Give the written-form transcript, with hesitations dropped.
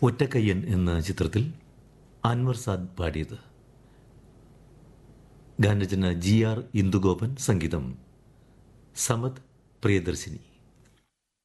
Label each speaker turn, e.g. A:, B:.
A: ഒറ്റക്കയ്യൻ എന്ന ചിത്രത്തിൽ അൻവർ സാദ് പാടിയത്. ഗാനരചന GR ഇന്ദുഗോപൻ, സംഗീതം സമത് പ്രിയദർശിനി.